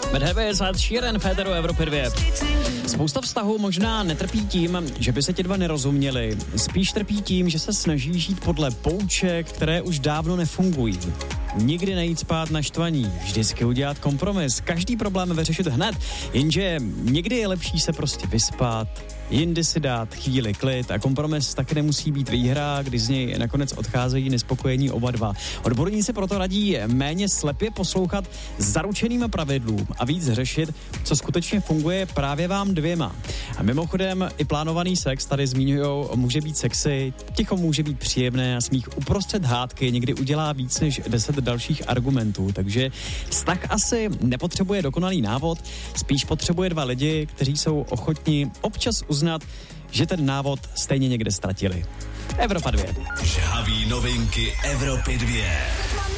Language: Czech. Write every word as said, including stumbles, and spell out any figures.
Bad Habits a Sheeran, Féteru Evropy dva. Spousta vztahů možná netrpí tím, že by se ti dva nerozuměli. Spíš trpí tím, že se snaží žít podle pouček, které už dávno nefungují. Nikdy nejít spát naštvaní, vždycky udělat kompromis, každý problém vyřešit hned, jenže někdy je lepší se prostě vyspat, jindy si dát chvíli klid a kompromis taky nemusí být výhra, když z něj nakonec odcházejí nespokojení oba dva. Odborníci proto radí méně slepě poslouchat zaručeným pravidlům a víc řešit, co skutečně funguje právě vám dvěma. A mimochodem i plánovaný sex tady zmiňujou, může být sexy, ticho může být příjemné a smích uprostřed hádky někdy udělá víc než deset dalších argumentů, takže vztah asi nepotřebuje dokonalý návod, spíš potřebuje dva lidi, kteří jsou ochotní občas uznat, že ten návod stejně někde ztratili. Evropa dva. Žhavý novinky Evropy dva.